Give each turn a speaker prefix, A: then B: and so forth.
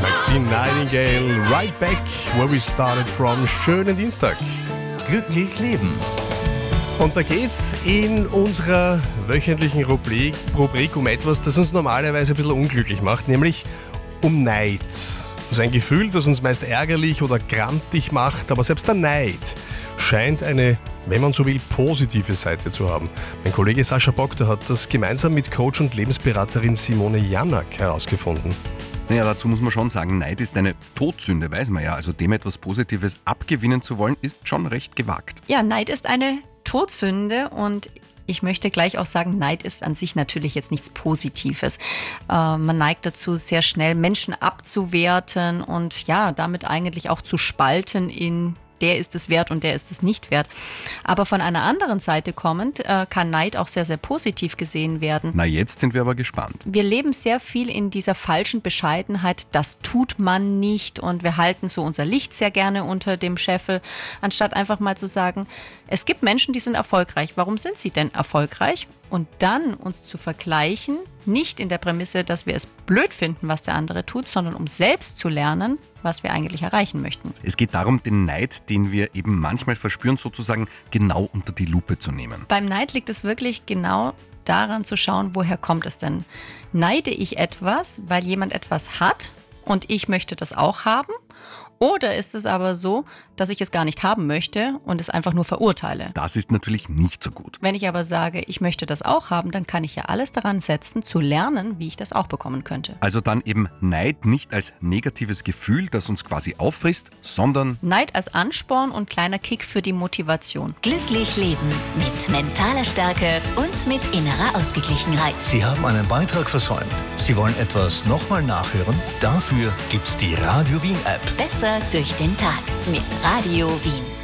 A: Maxine Nightingale, right back where we started from. Schönen Dienstag.
B: Glücklich leben.
A: Und da geht's in unserer wöchentlichen Rubrik um etwas, das uns normalerweise ein bisschen unglücklich macht, nämlich um Neid. Das ist ein Gefühl, das uns meist ärgerlich oder grantig macht, aber selbst der Neid scheint eine, wenn man so will, positive Seite zu haben. Mein Kollege Sascha Bogda hat das gemeinsam mit Coach und Lebensberaterin Simone Janak herausgefunden.
C: Naja, dazu muss man schon sagen, Neid ist eine Todsünde, weiß man ja. Also dem etwas Positives abgewinnen zu wollen, ist schon recht gewagt.
D: Ja, Neid ist eine Todsünde und ich möchte gleich auch sagen, Neid ist an sich natürlich jetzt nichts Positives. Man neigt dazu, sehr schnell Menschen abzuwerten und ja, damit eigentlich auch zu spalten in der ist es wert und der ist es nicht wert. Aber von einer anderen Seite kommend kann Neid auch sehr, sehr positiv gesehen werden.
C: Na, jetzt sind wir aber gespannt.
D: Wir leben sehr viel in dieser falschen Bescheidenheit, das tut man nicht und wir halten so unser Licht sehr gerne unter dem Scheffel, anstatt einfach mal zu sagen, es gibt Menschen, die sind erfolgreich. Warum sind sie denn erfolgreich? Und dann uns zu vergleichen, nicht in der Prämisse, dass wir es blöd finden, was der andere tut, sondern um selbst zu lernen, was wir eigentlich erreichen möchten.
C: Es geht darum, den Neid, den wir eben manchmal verspüren, sozusagen genau unter die Lupe zu nehmen.
D: Beim Neid liegt es wirklich genau daran zu schauen, woher kommt es denn? Neide ich etwas, weil jemand etwas hat und ich möchte das auch haben? Oder ist es aber so, dass ich es gar nicht haben möchte und es einfach nur verurteile?
C: Das ist natürlich nicht so gut.
D: Wenn ich aber sage, ich möchte das auch haben, dann kann ich ja alles daran setzen, zu lernen, wie ich das auch bekommen könnte.
C: Also dann eben Neid nicht als negatives Gefühl, das uns quasi auffrisst, sondern
D: Neid als Ansporn und kleiner Kick für die Motivation.
E: Glücklich leben mit mentaler Stärke und mit innerer Ausgeglichenheit.
B: Sie haben einen Beitrag versäumt. Sie wollen etwas nochmal nachhören? Dafür gibt's die Radio Wien App.
E: Besser durch den Tag mit Radio Wien.